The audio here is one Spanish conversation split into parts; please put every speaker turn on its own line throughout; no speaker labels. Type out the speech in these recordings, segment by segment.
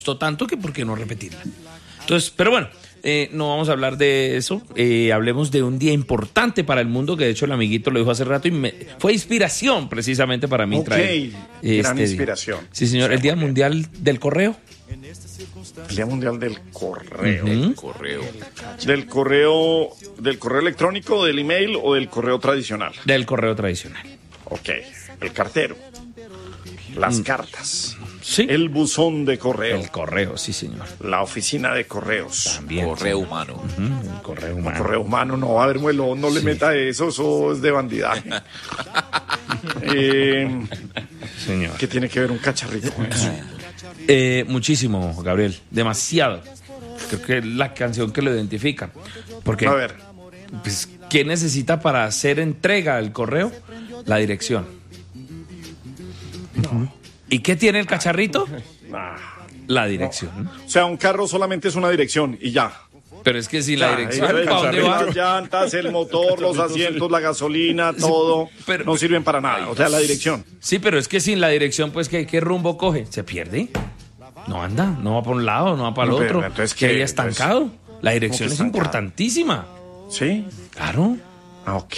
gustó tanto que por qué no repetirla. Entonces, pero bueno, no vamos a hablar de eso. Hablemos de un día importante para el mundo, que de hecho el amiguito lo dijo hace rato y fue inspiración precisamente para mí.
Gran inspiración.
Día. Sí, señor, el Día Mundial del Correo.
El Día Mundial del Correo.
Uh-huh.
¿Del correo electrónico, del email o del correo tradicional?
Del correo tradicional.
Ok, el cartero, las cartas,
sí,
el buzón de correo.
El correo, sí, señor.
La oficina de correos.
También.
Correo humano.
Uh-huh. El correo humano.
El correo humano, no, a ver, Muelo, no le meta eso es de bandidaje.
Señor.
¿Qué tiene que ver un cacharrito con eso?
Muchísimo, Gabriel, demasiado. Creo que es la canción que lo identifica. Porque,
a ver,
pues, ¿qué necesita para hacer entrega del correo? La dirección.
No.
¿Y qué tiene el cacharrito? La dirección.
No. O sea, un carro solamente es una dirección y ya.
Pero es que sin la dirección, ¿para dónde va?
Las llantas, el motor, los asientos, la gasolina, todo, pero, no sirven para nada. O sea, la dirección.
Sí, pero es que sin la dirección, pues, ¿qué rumbo coge? ¿Se pierde? No anda, no va para un lado, no va para el otro.
Entonces,
¿qué hay estancado? La dirección es importantísima.
¿Sí?
Claro.
Ok.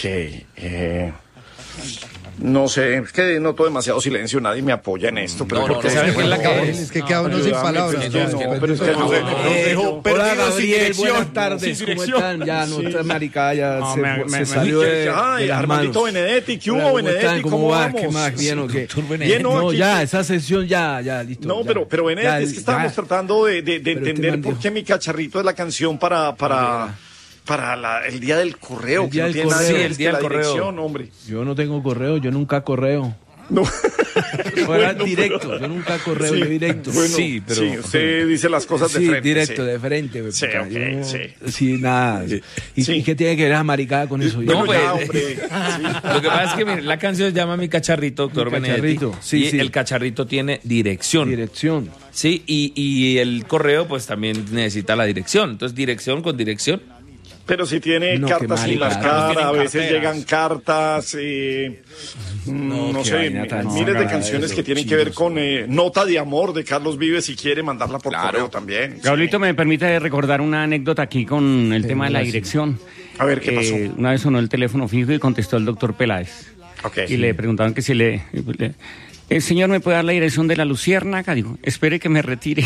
No sé, es que noto demasiado silencio, nadie me apoya en esto. Pero
porque saben que es la que
es que queda uno sin palabras.
Pero es que no sé.
Hola, Gabriel, buenas tardes. ¿Cómo están? Ya no está maricada, ya se salió de
Armandito Benedetti, ¿qué hubo, Benedetti? ¿Cómo vamos?
¿Qué más? ¿Bien o qué?
No,
ya, esa sesión ya, listo.
No, pero Benedetti, es que estábamos tratando de entender por qué Mi Cacharrito es la canción para el día del correo.
El día del
correo.
Sí, el día del correo.
Hombre.
Yo no tengo correo, yo nunca correo.
No.
Fuera directo, yo nunca correo, yo directo.
Bueno,
sí, pero
usted dice las cosas de frente.
Directo, de frente.
Sí, ok,
sí, nada. ¿Y qué tiene que ver esa maricada con eso?
No, pues,
hombre.
Lo que pasa es que mire, la canción se llama Mi Cacharrito, doctor Benedetti.
Sí,
y el cacharrito tiene dirección.
Dirección.
Sí, y el correo pues también necesita la dirección. Entonces, dirección con dirección.
Pero si tiene cartas sin las caras, a veces llegan cartas, no sé, miles de canciones que tienen que ver con Nota de Amor de Carlos Vives, si quiere mandarla por correo también.
Gabrielito, me permite recordar una anécdota aquí con el tema de la dirección.
A ver, ¿qué pasó?
Una vez sonó el teléfono fijo y contestó el doctor Peláez.
Okay.
Y le preguntaban que si el señor me puede dar la dirección de la Luciérnaga. Digo, espere que me retire.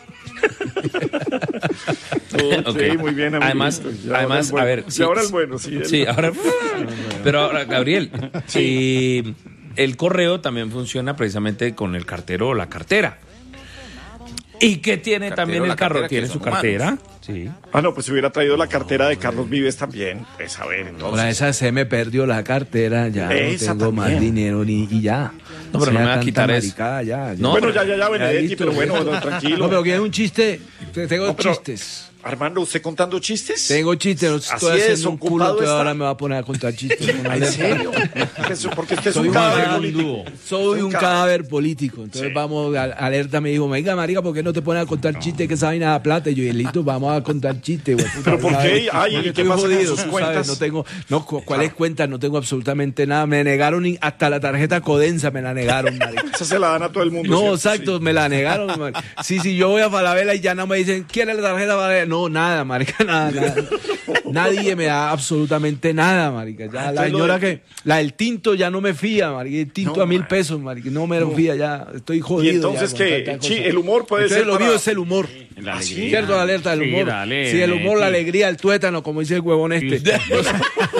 Okay. Sí, muy bien,
además, a ver,
sí, ahora es bueno, sí.
Sí, ahora. Pero ahora, Gabriel, el correo también funciona precisamente con el cartero o la cartera. ¿Y qué tiene también el carro? ¿Tiene su cartera? Sí.
No, pues si hubiera traído la cartera de Carlos Vives también. Pues a ver, entonces.
Ahora esa se me perdió la cartera, ya no tengo
también.
más dinero y ya.
No, pero no me va a quitar eso.
Ya.
No,
bueno, ya, Benedetti, pero bueno, tranquilo.
No, pero que es un chiste. Tengo chistes.
Armando, ¿usted contando chistes?
Tengo chistes, estoy haciendo un culo, ahora me va a poner a contar chistes.
¿En serio? Porque usted es un cadáver político.
Soy un cadáver político. Entonces vamos, Alerta me dijo, venga, marica, ¿por qué no te pones a contar chistes que esa vaina da plata? Y yo, listo, vamos a contar chistes.
¿Pero por qué?
Ay,
¿qué pasa con sus cuentas?
No tengo, ¿cuáles cuentas? No tengo absolutamente nada. Me negaron hasta la tarjeta Codensa, me la negaron, marica.
Esa se la dan a todo el mundo.
No, exacto, me la negaron, marica. Sí, yo voy a Falabella y ya no me dicen, ¿quiere la tarjeta Falabella? No, nada, marica, nada. Nadie me da absolutamente nada, marica. Ya la señora la del tinto ya no me fía, marica. El tinto a 1,000 pesos, marica. No me lo fía, ya estoy jodido.
Y entonces el humor puede ser.
Lo mío es el humor. ¿Cierto? La alerta del humor. Sí, el humor, la alegría, el tuétano, como dice el huevón este. Entonces,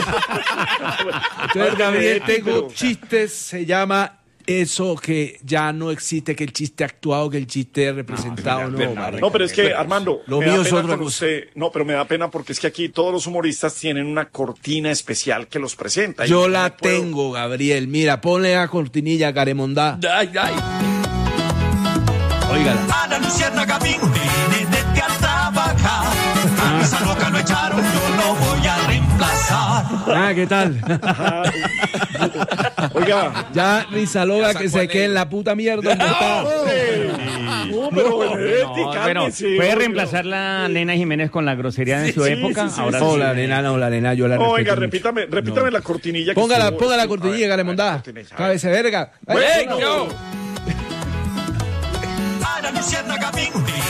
Gabriel, tengo chistes, se llama eso que ya no existe, que el chiste actuado, que el chiste representado,
no, pero es que, Armando,
lo mío es otra cosa.
No, pero me da pena porque es que aquí todos los humoristas tienen una cortina especial que los presenta.
Yo la tengo, Gabriel. Mira, ponle la cortinilla, Caremondá.
Ay.
Óigala.
A la Luciérnaga vino Benedetti a trabajar. A esa loca lo echaron, yo no voy a reemplazar.
¿Qué tal?
Oiga.
Ya Rizaloga que se quede en la puta mierda donde está.
Pero Benedetti, cálmese.
Puede reemplazar la Nena Jiménez con la grosería de su época. Ahora
no, la nena, yo la respeto.
Oiga, repítame la cortinilla.
Ponga la cortinilla, Garemondá. Cábese verga.
¡Yo!
la luciérnaga,